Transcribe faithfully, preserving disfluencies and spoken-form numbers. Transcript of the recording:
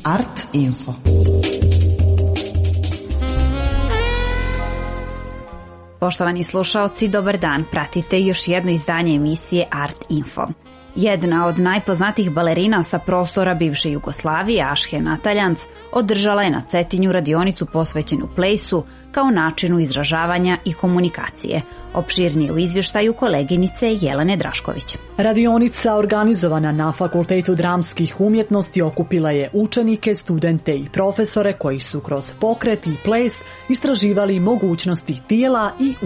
Art Info. Poštovani slušaoci, dobar dan. Pratite još jedno izdanje emisije Art Info. Jedna od najpoznatijih balerina sa prostora bivše Jugoslavije, Ašhe Nataljanc, održala je na Cetinju radionicu posvećenu plejsu kao načinu izražavanja i komunikacije. Opširnije u izvještaju koleginice Jelene Drašković. Radionica organizovana na Fakultetu dramskih umjetnosti okupila je učenike, studente i profesore koji su kroz pokret i ples istraživali mogućnosti tijela i